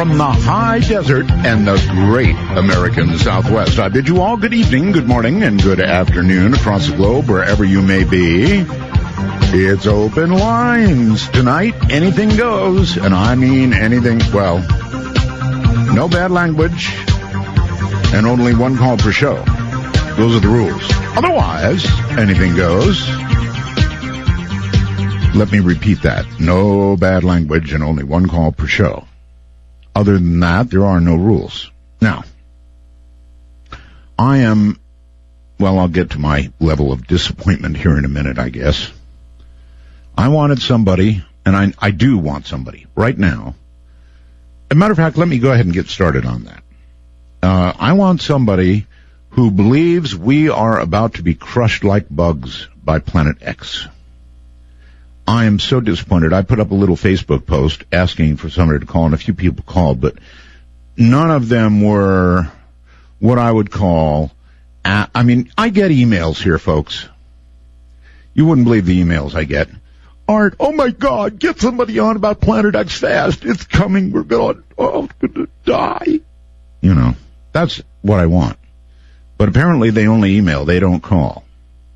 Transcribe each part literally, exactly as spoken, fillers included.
from the high desert and the great American Southwest. I bid you all good evening, good morning, and good afternoon across the globe, wherever you may be. It's Open Lines. Tonight, anything goes, and I mean anything, well, no bad language, and only one call per show. Those are the rules. Otherwise, anything goes. Let me repeat that. No bad language and only one call per show. Other than that, there are no rules. Now, I am, well, I'll get to my level of disappointment here in a minute, I guess. I wanted somebody, and I, I do want somebody right now. As a matter of fact, let me go ahead and get started on that. Uh, I want somebody who believes we are about to be crushed like bugs by Planet X. I am so disappointed. I put up a little Facebook post asking for somebody to call, and a few people called, but none of them were what I would call, uh, I mean, I get emails here, folks. You wouldn't believe the emails I get. Art, oh my God, get somebody on about Planet X fast. It's coming. We're going, oh, I'm going to die. You know, that's what I want. But apparently they only email. They don't call.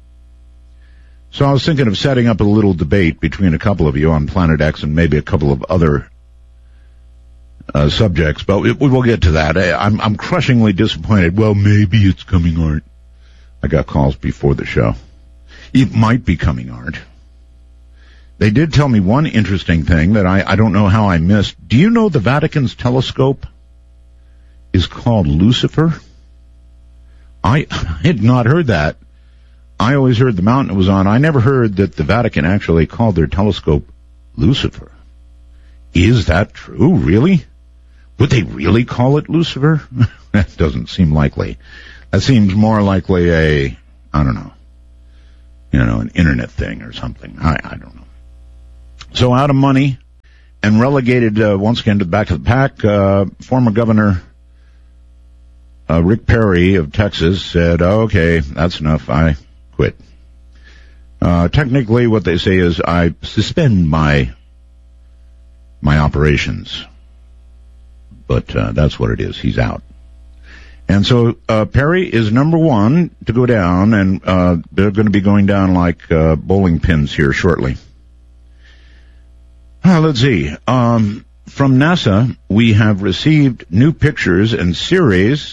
So I was thinking of setting up a little debate between a couple of you on Planet X and maybe a couple of other uh, subjects, but we, we will get to that. I, I'm, I'm crushingly disappointed. Well, maybe it's coming, Art. I got calls before the show. It might be coming, Art. They did tell me one interesting thing that I, I don't know how I missed. Do you know the Vatican's telescope is called Lucifer? I, I had not heard that. I always heard the mountain it was on. I never heard that the Vatican actually called their telescope Lucifer. Is that true, really? Would they really call it Lucifer? That doesn't seem likely. That seems more likely a, I don't know, you know, an internet thing or something. I, I don't know. So out of money and relegated uh, once again to the back of the pack, uh, former Governor uh, Rick Perry of Texas said, oh, okay, that's enough. I quit. Uh, technically, what they say is I suspend my my operations, but uh, that's what it is. He's out, and so uh, Perry is number one to go down, and uh, they're going to be going down like uh, bowling pins here shortly. Uh, let's see. Um, from NASA, we have received new pictures, and Ceres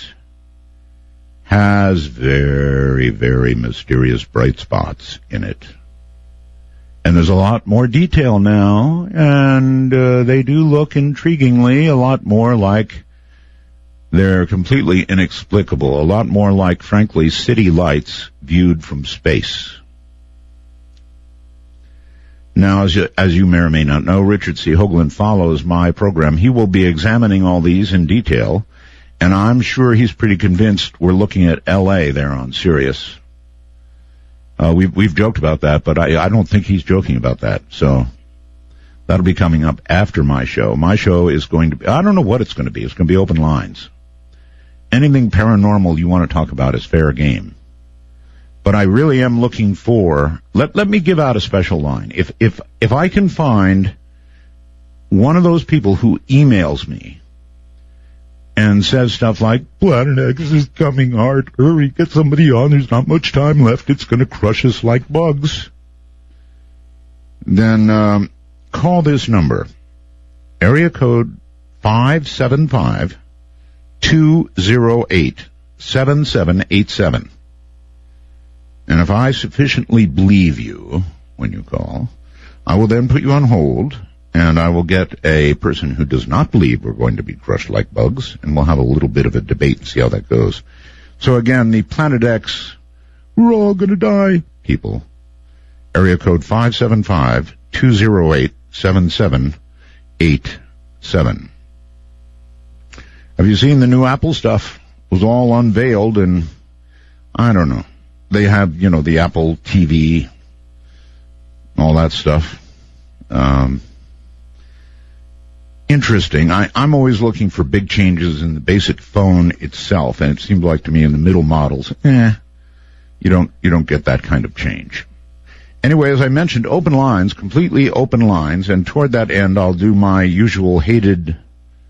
has very, very mysterious bright spots in it. And there's a lot more detail now, and uh, they do look intriguingly a lot more like they're completely inexplicable, a lot more like, frankly, city lights viewed from space. Now, as you, as you may or may not know, Richard C. Hoagland follows my program. He will be examining all these in detail. And I'm sure he's pretty convinced we're looking at L A there on Sirius. Uh, we've, we've joked about that, but I, I don't think he's joking about that. So that'll be coming up after my show. My show is going to be, I don't know what it's going to be. It's going to be Open Lines. Anything paranormal you want to talk about is fair game. But I really am looking for, let, let me give out a special line. If, if, if I can find one of those people who emails me and says stuff like, Planet X is coming hard. Hurry, get somebody on. There's not much time left. It's going to crush us like bugs. Then um, call this number, area code five seven five, two oh eight, seven seven eight seven. And if I sufficiently believe you when you call, I will then put you on hold, and I will get a person who does not believe we're going to be crushed like bugs, and we'll have a little bit of a debate and see how that goes. So again, the Planet X, we're all going to die people. Area code five seven five, two oh eight, seven seven eight seven. Have you seen the new Apple stuff? It was all unveiled, and I don't know. They have, you know, the Apple T V, all that stuff. Um, interesting. I, I'm always looking for big changes in the basic phone itself, and it seemed like to me in the middle models, eh, you don't, you don't get that kind of change. Anyway, as I mentioned, open lines, completely open lines, and toward that end, I'll do my usual hated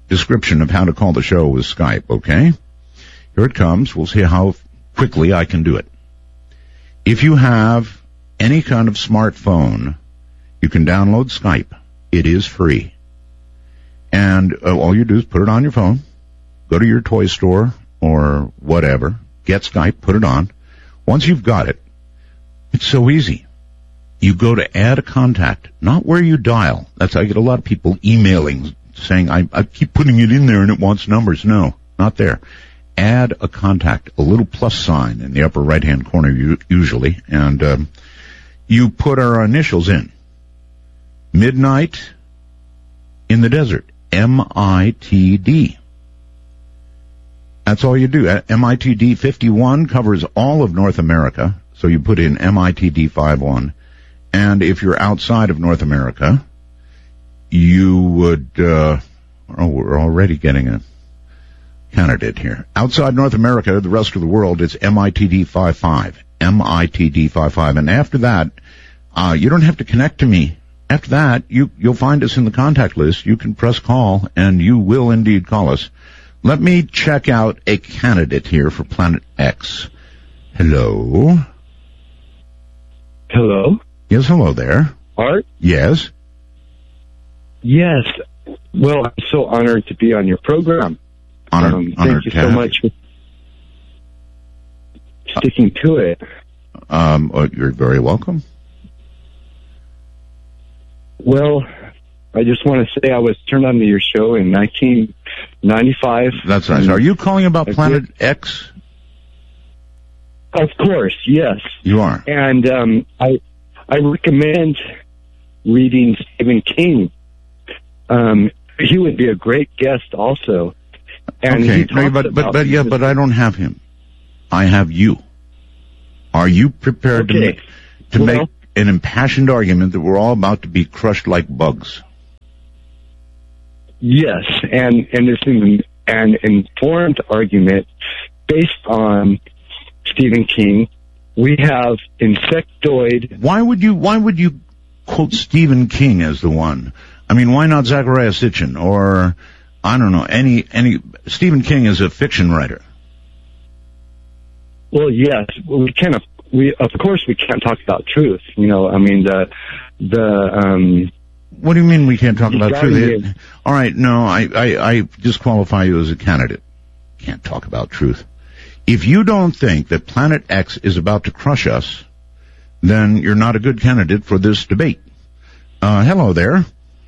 description of how to call the show with Skype, okay? Here it comes. We'll see how quickly I can do it. If you have any kind of smartphone, you can download Skype. It is free. And uh, all you do is put it on your phone, go to your toy store or whatever, get Skype, put it on. Once you've got it, it's so easy. You go to add a contact, not where you dial. That's, I get a lot of people emailing saying, I, I keep putting it in there and it wants numbers. No, not there. Add a contact, a little plus sign in the upper right-hand corner usually, and um, you put our initials in. Midnight in the Desert, M I T D. That's all you do. M I T D fifty-one covers all of North America, so you put in M I T D fifty-one. And if you're outside of North America, you would, uh, oh, we're already getting a candidate here. Outside North America, the rest of the world, it's M I T D fifty-five. M I T D fifty-five. And after that, uh, you don't have to connect to me. After that, you, you'll find us in the contact list. You can press call, and you will indeed call us. Let me check out a candidate here for Planet X. Hello? Hello? Yes, hello there. Art? Yes? Yes. Well, I'm so honored to be on your program. Honored, um, honored thank you so much for sticking uh, to it. Um, oh, you're very welcome. Well, I just want to say I was turned on to your show in nineteen ninety-five. That's nice. Are you calling about Planet X? Of course, yes. You are. And um, I I recommend reading Stephen King. Um, he would be a great guest also. And okay, no, but but but yeah, but I don't have him. I have you. Are you prepared okay. to make to well, make an impassioned argument that we're all about to be crushed like bugs? Yes, and and this is an informed argument based on Stephen King. We have insectoid. Why would you? Why would you quote Stephen King as the one? I mean, why not Zachariah Sitchin or I don't know any any? Stephen King is a fiction writer. Well, yes, we can't. We of course we can't talk about truth. You know, I mean the the. um What do you mean we can't talk about truth? It, all right, no, I, I I disqualify you as a candidate. Can't talk about truth. If you don't think that Planet X is about to crush us, then you're not a good candidate for this debate. Uh, hello there.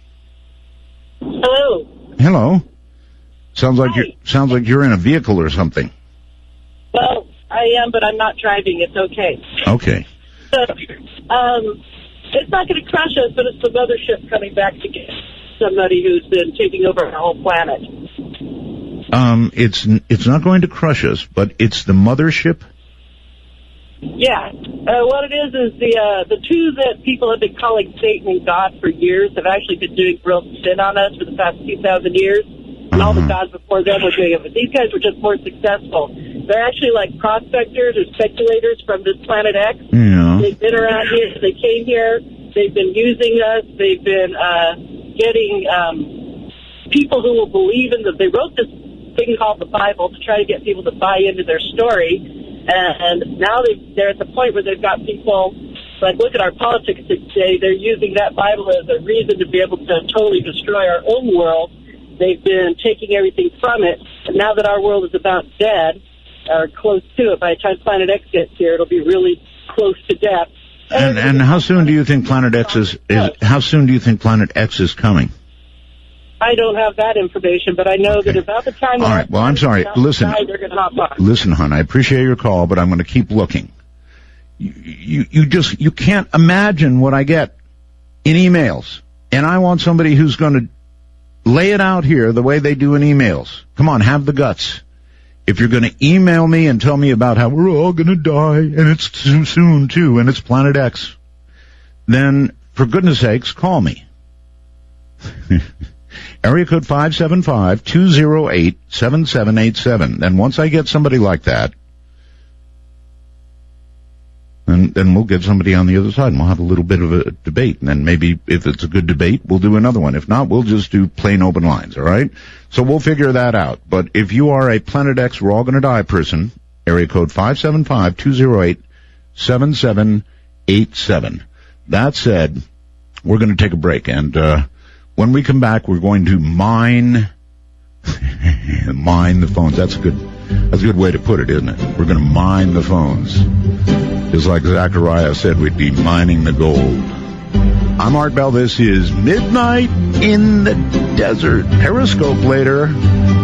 Hello. Hello. Sounds like Hi. you sounds like you're in a vehicle or something. Well, I am, but I'm not driving. It's okay. Okay. So, um, it's not going to crush us, but it's the mothership coming back to get somebody who's been taking over our whole planet. Um, it's it's not going to crush us, but it's the mothership. Yeah. Uh, what it is is the uh, the two that people have been calling Satan and God for years have actually been doing real sin on us for the past two thousand years. And all the gods before them were doing it, but these guys were just more successful. They're actually like prospectors or speculators from this Planet X. Yeah. They've been around here. They came here. They've been using us. They've been uh, getting um, people who will believe in them. They wrote this thing called the Bible to try to get people to buy into their story. And now they've, they're at the point where they've got people, like, look at our politics today. They're using that Bible as a reason to be able to totally destroy our own world. They've been taking everything from it. And now that our world is about dead, or close to it, by the time Planet X gets here, it'll be really close to death. And and how soon do you think Planet X is, is how soon do you think Planet X is coming? I don't have that information, but I know Okay. that about the time... All right, well, I'm sorry. Listen, die, they're going to hop on. listen, hon, I appreciate your call, but I'm going to keep looking. You, you, you just, you can't imagine what I get in emails. And I want somebody who's going to lay it out here the way they do in emails. Come on, have the guts. If you're going to email me and tell me about how we're all going to die, and it's too soon, too, and it's Planet X, then, for goodness sakes, call me. Area code five seven five, two oh eight, seven seven eight seven. And once I get somebody like that, And then we'll get somebody on the other side, and we'll have a little bit of a debate. And then maybe if it's a good debate, we'll do another one. If not, we'll just do plain open lines, all right? So we'll figure that out. But if you are a Planet X We're All Gonna Die person, area code five seven five, two oh eight, seven seven eight seven. That said, we're going to take a break. And uh when we come back, we're going to mine mine the phones. That's a good that's a good way to put it, isn't it? We're going to mine the phones. Just like Zachariah said, we'd be mining the gold. I'm Art Bell. This is Midnight in the Desert. Periscope later.